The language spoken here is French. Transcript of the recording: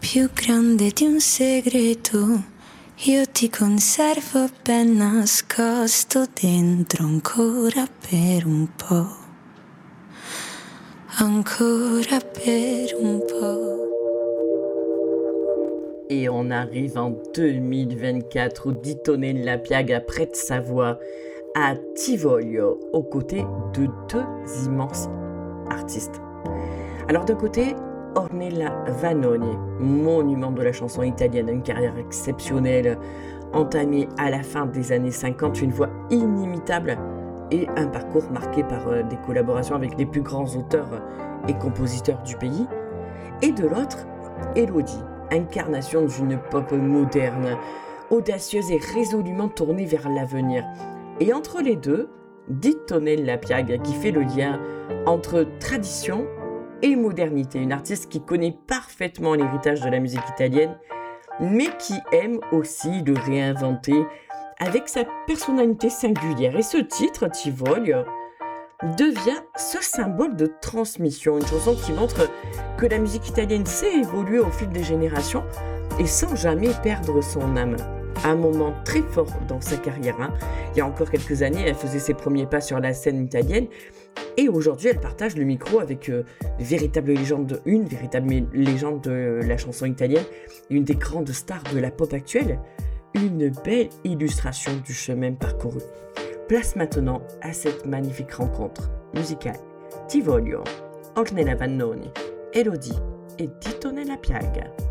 più grande di un segreto, io ti conservo ben nascosto dentro ancora per un po', ancora per un po'. Et on arrive en 2024 où Ditone La Piaga prête sa voix à Ti voglio aux côtés de deux immenses artistes. Alors d'un côté, Ornella Vanoni, monument de la chanson italienne, une carrière exceptionnelle, entamée à la fin des années 50, une voix inimitable et un parcours marqué par des collaborations avec les plus grands auteurs et compositeurs du pays. Et de l'autre, Elodie, incarnation d'une pop moderne, audacieuse et résolument tournée vers l'avenir. Et entre les deux, Ditone La Piaga qui fait le lien entre tradition et modernité. Une artiste qui connaît parfaitement l'héritage de la musique italienne, mais qui aime aussi le réinventer avec sa personnalité singulière. Et ce titre, Ti voglio, devient ce symbole de transmission, une chanson qui montre que la musique italienne sait évoluer au fil des générations et sans jamais perdre son âme. Un moment très fort dans sa carrière. Il y a encore quelques années, elle faisait ses premiers pas sur la scène italienne et aujourd'hui, elle partage le micro avec une véritable légende de la chanson italienne, une des grandes stars de la pop actuelle. Une belle illustration du chemin parcouru. Place maintenant à cette magnifique rencontre musicale. Ti voglio, Ornella Vanoni, Elodie et Ditone La Piaga.